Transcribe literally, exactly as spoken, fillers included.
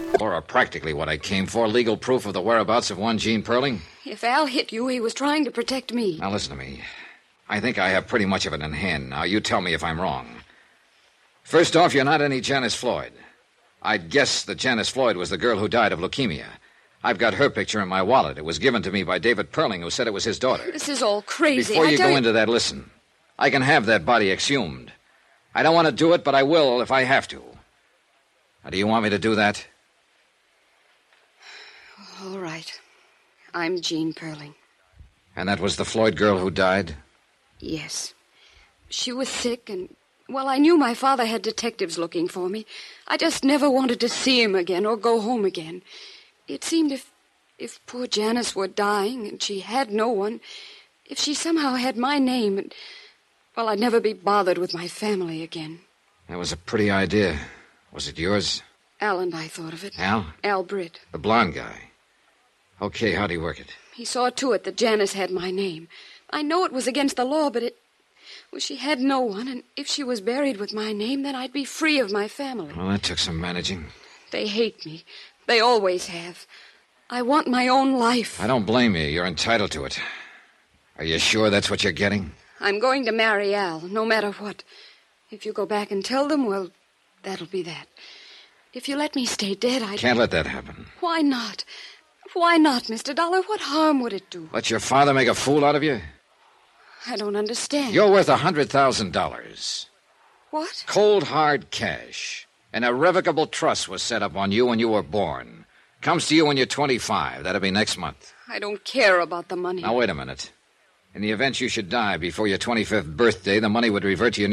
Laura, practically what I came for, legal proof of the whereabouts of one Gene Perling. If Al hit you, he was trying to protect me. Now, listen to me. I think I have pretty much of it in hand. Now, you tell me if I'm wrong. First off, you're not any Janice Floyd. I'd guess that Janice Floyd was the girl who died of leukemia. I've got her picture in my wallet. It was given to me by David Perling, who said it was his daughter. This is all crazy. Before I you tell go you... into that, listen. I can have that body exhumed. I don't want to do it, but I will if I have to. Now, do you want me to do that? All right. I'm Jean Perling. And that was the Floyd girl who died? Yes. She was sick, and, well, I knew my father had detectives looking for me. I just never wanted to see him again or go home again. It seemed if, if poor Janice were dying and she had no one, if she somehow had my name, and, well, I'd never be bothered with my family again. That was a pretty idea. Was it yours? Al and I thought of it. Al? Al Britt. The blonde guy. Okay, how'd he work it? He saw to it that Janice had my name. I know it was against the law, but it... Well, she had no one, and if she was buried with my name, then I'd be free of my family. Well, that took some managing. They hate me. They always have. I want my own life. I don't blame you. You're entitled to it. Are you sure that's what you're getting? I'm going to marry Al, no matter what. If you go back and tell them, well, that'll be that. If you let me stay dead, I... Can't let that happen. Why not? Why not, Mister Dollar? What harm would it do? Let your father make a fool out of you? I don't understand. You're worth a hundred thousand dollars. What? Cold, hard cash. An irrevocable trust was set up on you when you were born. Comes to you when you're twenty-five. That'll be next month. I don't care about the money. Now, wait a minute. In the event you should die before your twenty-fifth birthday, the money would revert to your